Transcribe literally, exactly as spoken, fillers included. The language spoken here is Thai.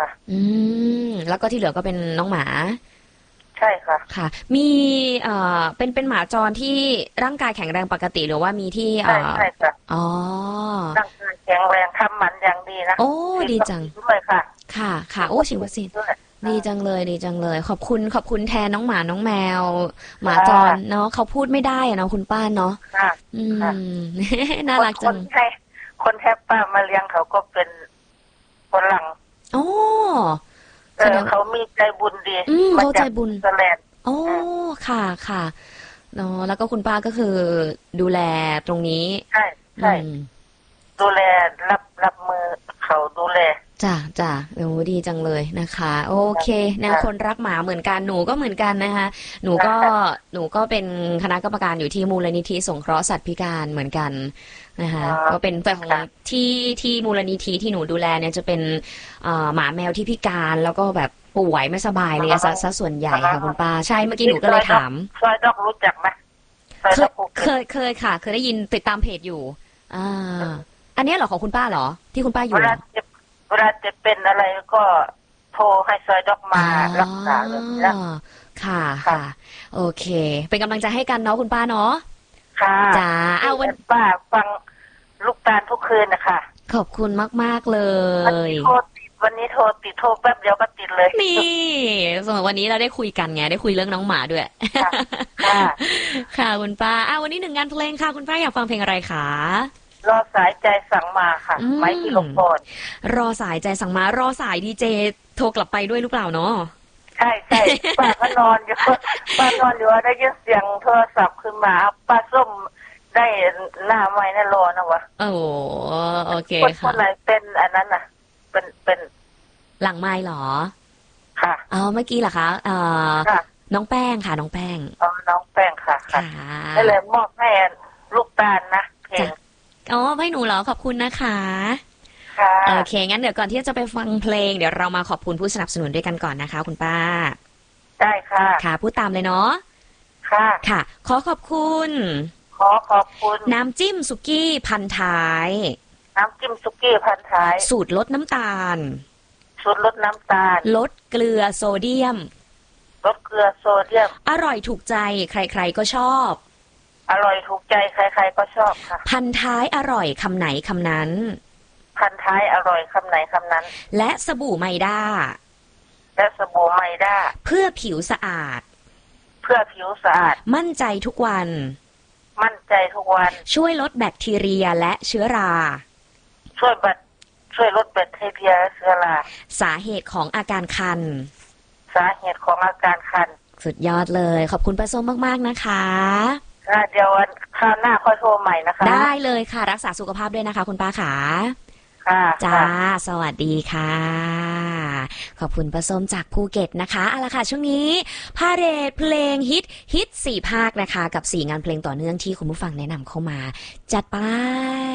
ค่ะอืมแล้วก็ที่เหลือก็เป็นน้องหมาใช่ค่ะค่ะมีเอ่อเป็นเป็นหมาจรที่ร่างกายแข็งแรงปกติหรือว่ามีที่เอ่ใช่อใช่ค่ะอ๋อร่างกายแข็งแรงทำหมันอย่างดีนะโอ้ฉีดดีจังวัคซีนด้วยค่ะค่ะค่ะโอ้ฉีดวัคฉีดวัคซีนซีนด้วยดีจังเลยดีจังเลยขอบคุณขอบคุณแทนน้องหมาน้องแมวหมาค่จระเนาะเขาพูดไม่ได้อะเนาะคุณป้าเนาะค่ะอืค่ะม น่าคนรักจังคนให้คนแทบป้ามาเลี้ยงเขาก็เป็นฝรั่งโอ้เออแสดงเขามีใจบุญดีอืมเขาใจมาจากบุญสวิตเซอร์แลนด์โอ้อืมค่ะค่ะเนาะแล้วก็คุณป้าก็คือดูแลตรงนี้ใช่อืใช่มดูแลรับรับมือเขาดูแลจ้ะจ้ะโอ้ดีจังเลยนะคะโอเคนะค่ะคนรักหมาเหมือนกันหนูก็เหมือนกันนะคะหนูก็ค่ะหนูก็เป็นคณะกรรมการอยู่ที่มูลนิธิสงเคราะห์สัตว์พิการเหมือนกันนะคะอ๋อก็เป็นแต่ของค่ะที่ที่มูลนิธิที่หนูดูแลเนี่ยจะเป็นเอ่อหมาแมวที่พิการแล้วก็แบบป่วยไม่สบายเลยอะซะซะส่วนใหญ่อ๋ค่ะคุณป้าอใช่เมื่อกี้หนูก็ซอยดอกเลยถามซอยดอกรู้จักไหมซอยเคยดอกภูเก็ตเคยเคยค่ะเคยได้ยินติดตามเพจอยู่อ่าอันนี้เหรอของคุณป้าเหรอที่คุณป้าอเวลายู่เหรอเจ็บเวลาเจ็บเป็นอะไรก็โทรให้ซอยดอกอ๋มารักษาอเลยนะค่ะค่ะค่ะโอเคเป็นกำลังใจให้กันเนาะคุณป้าเนาะค่ะจ้าเอาวันป้าฟังลูกตาลทุกคืนนะคะขอบคุณมากๆเลวันยนี้โทรติดวันนี้โทรติดโทรแป๊บเดียวก็ติดเลยนี่สำหรับวันนี้เราได้คุยกันไงได้คุยเรื่องน้องหมาด้วยค่ะค่ะค่ะคุณป้าอ้าววันนี้หนึ่งงานเพลงค่ะคุณป้าอยากฟังเพลงอะไรคะรอสายใจสั่งมาค่ะอืไม้พิรมพรรอสายใจสั่งมารอสายดีเจโทรกลับไปด้วยหรือเปล่าเนาะใช่ใช่ป้าก็นอนอยู่ป้านอนอยู่ได้ยินเสียงโทรศัพท์ขึ้นมาป้าส้มได้หน้าไม้น่ารอนะวะโอ้โอเคคนคนค่ะไหนเป็นอันนั้นน่ะ เป็นเป็นหลังไมค์เหรอค่ะอ๋อเมื่อกี้เหรอคะเอ่อค่ะน้องแป้งค่ะน้องแป้งเอาน้องแป้งค่ะค่ะค่ะก็เลยมอบให้ลูกตาลนะเพลจ้ะงอ๋อให้หนูเหรอขอบคุณนะคะค่ะโอเคงั้นเดี๋ยวก่อนที่จะไปฟังเพลงเดี๋ยวเรามาขอบคุณผู้สนับสนุนด้วยกันก่อนนะคะคุณป้าได้ค่ะค่ะพูดตามเลยเนาะค่ะค่ะขอขอบคุณขอขอบคุณน้ำจิ้มสุกี้พันท้ายน้ำจิ้มสุกี้พันท้ายสูตรลดน้ำตาลสูตรลดน้ำตาลลดเกลือโซเดียมลดเกลือโซเดียมอร่อยถูกใจใครๆก็ชอบอร่อยถูกใจใครๆก็ชอบค่ะพันท้ายอร่อยคำไหนคำนั้นพันท้ายอร่อยคำไหนคำนั้นและสบู่ไมด้าและสบู่ไมด้าเพื่อผิวสะอาดเพื่อผิวสะอาดมั่นใจทุกวันมั่นใจทุกวันช่วยลดแบคทีเรียและเชื้อราช่วยบัดช่วยลดแบคทีเรียและเชื้อราสาเหตุของอาการคันสาเหตุของอาการคันสุดยอดเลยขอบคุณป้าส้มมากๆนะคะค่ะเดี๋ยววันคราวหน้าค่อยโทรใหม่นะคะได้เลยค่ะรักษาสุขภาพด้วยนะคะคุณป้าขาค่ะจ้าสวัสดีค่ะขอบคุณป้าส้มจากภูเก็ตนะคะเอาล่ะค่ะช่วงนี้พาเหรดเพลงฮิตฮิตสี่ภาคนะคะกับสี่งานเพลงต่อเนื่องที่คุณผู้ฟังแนะนำเข้ามาจัดไป